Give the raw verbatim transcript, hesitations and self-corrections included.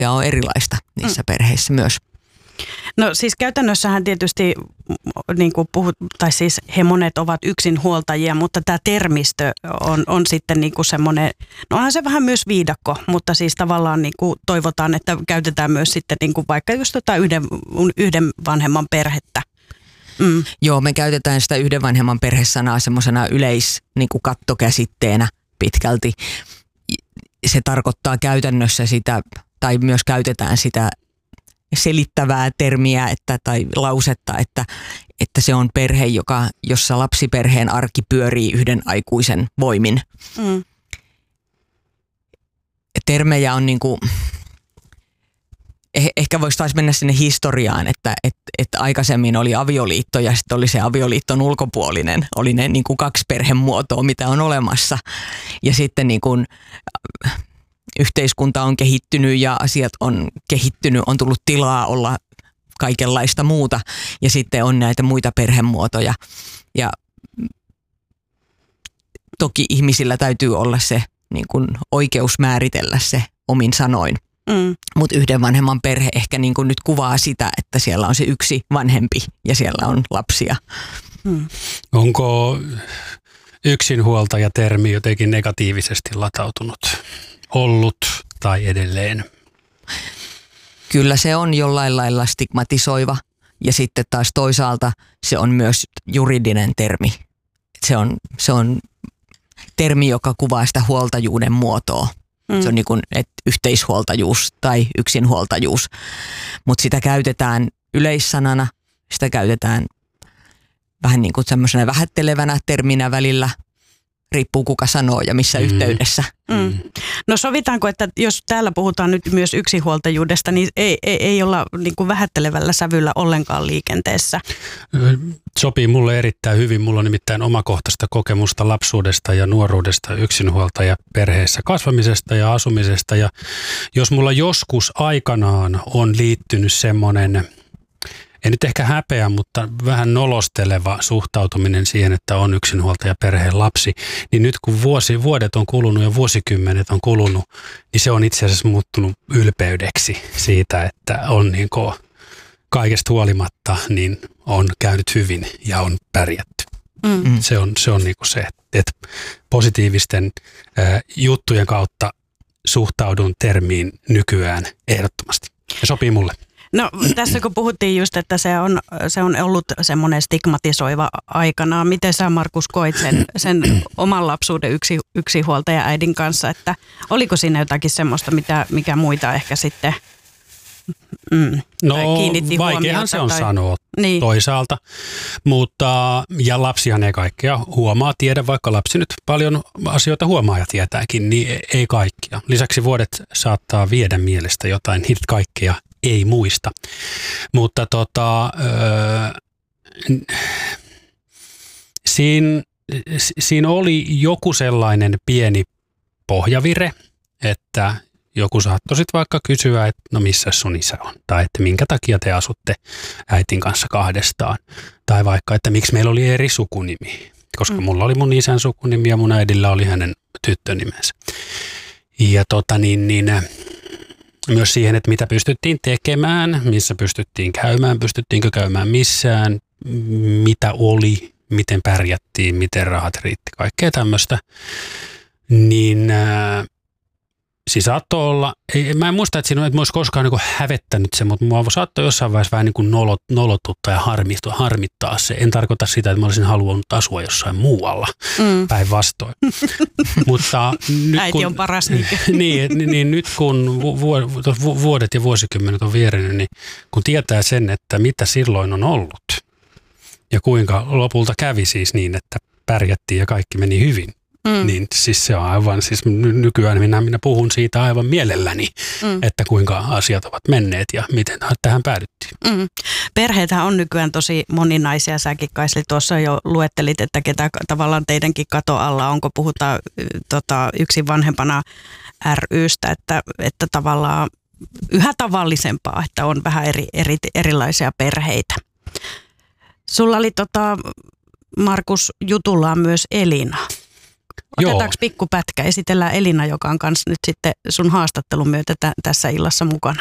ja on erilaista niissä mm. perheissä myös. No siis käytännössähän tietysti, niin kuin puhut, tai siis he monet ovat yksinhuoltajia, mutta tämä termistö on, on sitten niin kuin semmoinen, no onhan se vähän myös viidakko, mutta siis tavallaan niin kuin toivotaan, että käytetään myös sitten niin kuin vaikka just tota yhden, yhden vanhemman perhettä. Mm. Joo, me käytetään sitä yhden vanhemman perhesanaa semmoisena yleis niin kuin kattokäsitteenä pitkälti. Se tarkoittaa käytännössä sitä, tai myös käytetään sitä selittävää termiä että, tai lausetta, että, että se on perhe, joka, jossa lapsiperheen arki pyörii yhden aikuisen voimin. Mm. Termejä on niin kuin, eh, ehkä voisi taas mennä sinne historiaan, että et, et aikaisemmin oli avioliitto ja sitten oli se avioliiton ulkopuolinen, oli ne niin kuin kaksi perhemuotoa, mitä on olemassa. Ja sitten niin kuin yhteiskunta on kehittynyt ja asiat on kehittynyt, on tullut tilaa olla kaikenlaista muuta ja sitten on näitä muita perhemuotoja. Ja toki ihmisillä täytyy olla se niin kuin oikeus määritellä se omin sanoin. Mm. Mutta yhden vanhemman perhe ehkä niin kuin nyt kuvaa sitä, että siellä on se yksi vanhempi ja siellä on lapsia. Mm. Onko yksinhuoltaja-termi jotenkin negatiivisesti latautunut? Ollut tai edelleen? Kyllä se on jollain lailla stigmatisoiva ja sitten taas toisaalta se on myös juridinen termi. Se on, se on termi, joka kuvaa sitä huoltajuuden muotoa. Mm. Se on niin kuin että yhteishuoltajuus tai yksinhuoltajuus, mutta sitä käytetään yleissanana, sitä käytetään vähän niin kuin semmoisena vähättelevänä terminä välillä. Riippuu kuka sanoo ja missä mm. yhteydessä. Mm. No sovitaanko, että jos täällä puhutaan nyt myös yksinhuoltajuudesta, niin ei, ei, ei olla niin kuin vähättelevällä sävyllä ollenkaan liikenteessä? Sopii mulle erittäin hyvin. Mulla on nimittäin omakohtaista kokemusta lapsuudesta ja nuoruudesta yksinhuoltaja perheessä kasvamisesta ja asumisesta. Ja jos mulla joskus aikanaan on liittynyt semmoinen, ei nyt ehkä häpeä, mutta vähän nolosteleva suhtautuminen siihen, että on yksinhuoltaja perheen lapsi, niin nyt kun vuosi, vuodet on kulunut ja vuosikymmenet on kulunut, niin se on itse asiassa muuttunut ylpeydeksi siitä, että on niin kuin kaikesta huolimatta niin on käynyt hyvin ja on pärjätty. Mm. Se on, se on niin kuin se, että positiivisten äh, juttujen kautta suhtaudun termiin nykyään ehdottomasti. Ja sopii mulle. No tässä kun puhuttiin just, että se on, se on ollut semmoinen stigmatisoiva aikana. Miten sä, Markus, koit sen, sen oman lapsuuden yksi, yksinhuoltaja äidin kanssa, että oliko siinä jotakin semmoista, mitä, mikä muita ehkä sitten mm, no, kiinnitti huomiota? No vaikeahan se on tai sanoa niin. toisaalta, mutta ja lapsihan ei kaikkea huomaa, tiedä, vaikka lapsi nyt paljon asioita huomaa ja tietääkin, niin ei kaikkia. Lisäksi vuodet saattaa viedä mielestä jotain, niitä kaikkea ei muista. Mutta tota, öö, siinä, siinä oli joku sellainen pieni pohjavire, että joku saattoi sitten vaikka kysyä, että no missä sun isä on, tai että minkä takia te asutte äitin kanssa kahdestaan, tai vaikka, että miksi meillä oli eri sukunimi, koska mm. mulla oli mun isän sukunimi ja mun äidillä oli hänen tyttönimensä. Ja tota niin, niin myös siihen, että mitä pystyttiin tekemään, missä pystyttiin käymään, pystyttiinkö käymään missään, mitä oli, miten pärjättiin, miten rahat riitti, kaikkea tämmöistä, niin äh, siis saattoi olla, ei, mä en muista, että siinä että mä olisi koskaan niin kuin hävettänyt se, mutta mua saattoi jossain vaiheessa vähän niin kuin nolot, nolotuttaa ja harmittaa, harmittaa se. En tarkoita sitä, että mä olisin halunnut asua jossain muualla, mm. päinvastoin. Mutta nyt äiti kun, on paras niinkö? niin, niin, niin nyt kun vuodet ja vuosikymmenet on vierennyt, niin kun tietää sen, että mitä silloin on ollut ja kuinka lopulta kävi siis niin, että pärjättiin ja kaikki meni hyvin. Mm. Niin siis se on aivan, siis nykyään minä, minä puhun siitä aivan mielelläni, mm. että kuinka asiat ovat menneet ja miten tähän päädyttiin. Mm. Perheethän on nykyään tosi moninaisia. Säkin, Kaisli, tuossa jo luettelit, että ketä tavallaan teidänkin kato alla, onko puhutaan tota, yksin vanhempana ry:stä, että, että tavallaan yhä tavallisempaa, että on vähän eri, eri, erilaisia perheitä. Sulla oli tota, Markus, jutullaan myös Elina. Otetaanko pikkupätkä? Esitellään Elina, joka on kanssa nyt sitten sun haastattelun myötä t- tässä illassa mukana.